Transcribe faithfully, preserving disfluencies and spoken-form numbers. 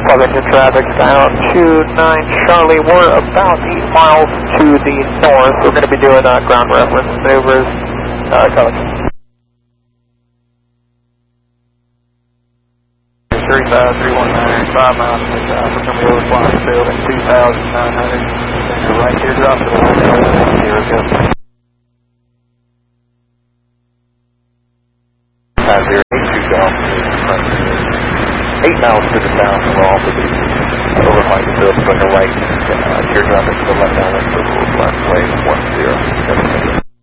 plug into traffic down to nine Charlie. We're about eight miles to the north. We're going to be doing uh, ground reference maneuvers. Uh, coach. three five three one nine, five miles from the top. We're going to be over flying field at two thousand nine hundred. So right here, drop to the one zero zero. five zero eight two Golf. Eight miles to the south, we'll also be over flying field, going to right, uh, teardrop into the left island, so we'll fly away one zero seven.